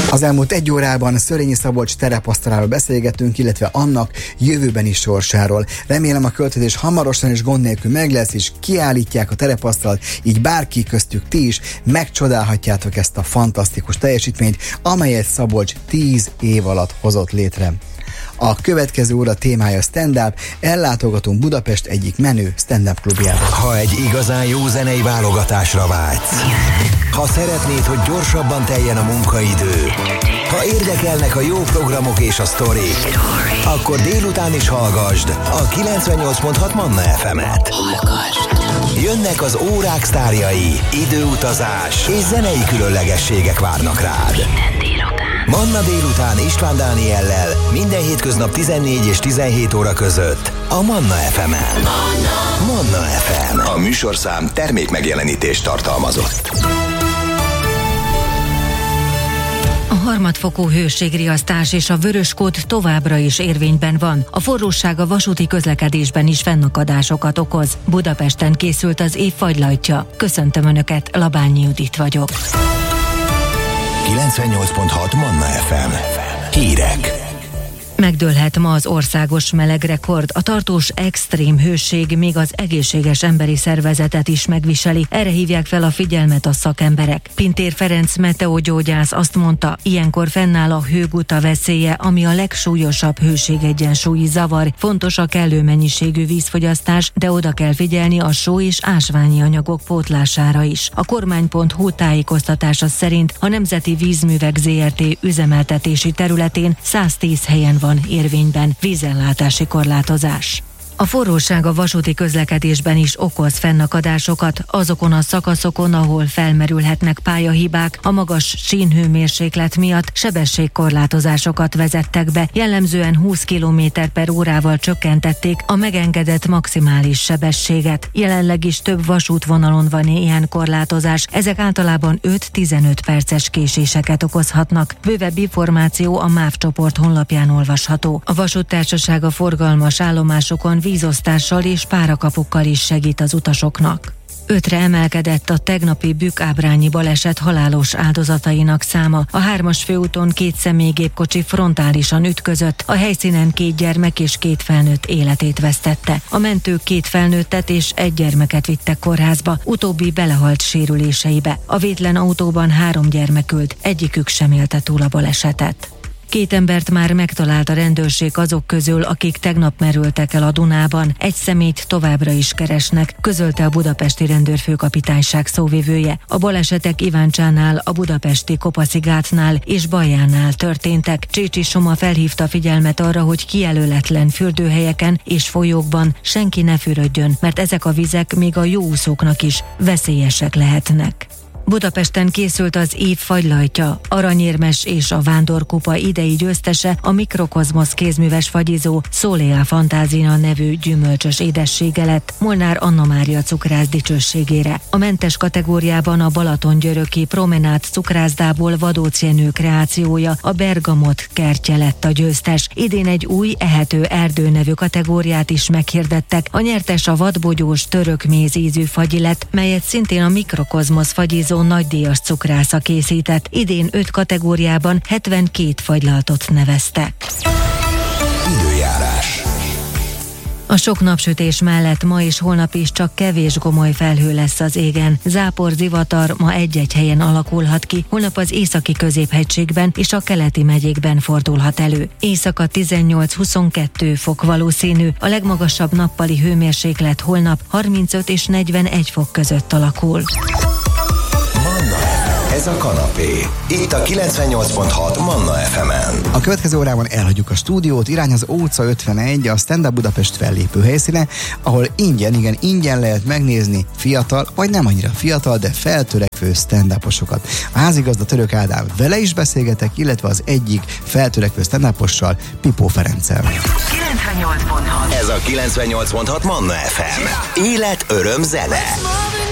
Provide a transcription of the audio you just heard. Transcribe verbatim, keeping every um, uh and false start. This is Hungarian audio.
Az elmúlt egy órában Szörényi Szabolcs terepasztaláról beszélgettünk, illetve annak jövőbeni sorsáról. Remélem a költözés hamarosan és gond nélkül meg lesz, és kiállítják a terepasztalt, így bárki köztük ti is megcsodálhatjátok ezt a fantasztikus teljesítményt, amelyet Szabolcs tíz év alatt hozott létre. A következő óra témája stand-up, ellátogatunk Budapest egyik menő stand-up klubjába. Ha egy igazán jó zenei válogatásra vágysz, ha szeretnéd, hogy gyorsabban teljen a munkaidő, ha érdekelnek a jó programok és a sztorik, akkor délután is hallgasd a kilencvennyolc pont hat Manna ef emet. Jönnek az órák sztárjai, időutazás és zenei különlegességek várnak rád. Manna délután István Dániellel minden hétköznap tizennégy és tizenhét óra között a Manna ef emen. Manna ef em. A műsorszám termék megjelenítést tartalmazott. A harmadfokú hőségriasztás és a vöröskód továbbra is érvényben van. A forróság a vasúti közlekedésben is fennakadásokat okoz. Budapesten készült az év fagylajtja. Köszöntöm Önöket, Labányi Judit vagyok. kilencvennyolc pont hat Manna ef em. Hírek. Megdőlhet ma az országos melegrekord. A tartós extrém hőség még az egészséges emberi szervezetet is megviseli. Erre hívják fel a figyelmet a szakemberek. Pintér Ferenc meteogyógyász azt mondta, ilyenkor fennáll a hőguta veszélye, ami a legsúlyosabb hőségegyensúlyi zavar. Fontos a kellő mennyiségű vízfogyasztás, de oda kell figyelni a só és ásványi anyagok pótlására is. A kormány pont hu tájékoztatása szerint a Nemzeti Vízművek zé er té üzemeltetési területén száztíz helyen van érvényben vízellátási korlátozás. A forróság a vasúti közlekedésben is okoz fennakadásokat, azokon a szakaszokon, ahol felmerülhetnek pályahibák, a magas sínhőmérséklet miatt sebességkorlátozásokat vezettek be, jellemzően húsz kilométer per órával csökkentették a megengedett maximális sebességet. Jelenleg is több vasútvonalon van ilyen korlátozás, ezek általában öt-tizenöt perces késéseket okozhatnak. Bővebb információ a MÁV csoport honlapján olvasható. A vasúttársaság a forgalmas állomásokon vízosztással és párakapukkal is segít az utasoknak. Ötre emelkedett a tegnapi Bükk-Ábrányi baleset halálos áldozatainak száma. A hármas főúton két személygépkocsi frontálisan ütközött, a helyszínen két gyermek és két felnőtt életét vesztette. A mentők két felnőttet és egy gyermeket vittek kórházba, utóbbi belehalt sérüléseibe. A vétlen autóban három gyermek ült, egyikük sem élte túl a balesetet. Két embert már megtalált a rendőrség azok közül, akik tegnap merültek el a Dunában. Egy személyt továbbra is keresnek, közölte a budapesti rendőrfőkapitányság szóvivője. A balesetek Iváncsánál, a budapesti Kopaszigátnál és Bajánál történtek. Csécsi Soma felhívta figyelmet arra, hogy kijelöletlen fürdőhelyeken és folyókban senki ne fürödjön, mert ezek a vizek még a jó úszóknak is veszélyesek lehetnek. Budapesten készült az év fagylajtja. Aranyérmes és a Vándorkupa idei győztese a Mikrokozmosz kézműves fagyizó Szóléa Fantázina nevű gyümölcsös édessége lett Molnár Anna Mária cukrász dicsőségére. A mentes kategóriában a Balatongyöröki Promenád cukrászdából Vadóc Jenő kreációja, a Bergamot kertje lett a győztes. Idén egy új ehető erdő nevű kategóriát is meghirdettek. A nyertes a vadbogyós török méz ízű fagyi lett, melyet szintén a Mikrokozmosz fagyizó nagydíjas cukrásza készített. Idén öt kategóriában hetvenkét fagylaltot neveztek. Időjárás. A sok napsütés mellett ma és holnap is csak kevés gomoly felhő lesz az égen. Zápor, zivatar ma egy-egy helyen alakulhat ki, holnap az északi középhegységben és a keleti megyékben fordulhat elő. Éjszaka tizennyolc-huszonkettő fok valószínű, a legmagasabb nappali hőmérséklet holnap harmincöt és negyvenegy fok között alakul. Ez a kanapé. Itt a kilencvennyolc pont hat Manna ef emen. A következő órában elhagyjuk a stúdiót, irány az Óca ötvenegy, a Stand Up Budapest fellépő helyszíne, ahol ingyen, igen, ingyen lehet megnézni fiatal, vagy nem annyira fiatal, de feltörekvő stand-uposokat. A házigazda Török Ádám, vele is beszélgetek, illetve az egyik feltörekvő stand-upossal, Pipó Ferenccel. kilencvennyolc pont hat Ez a kilencvennyolc pont hat Manna ef em. Élet, öröm, zene.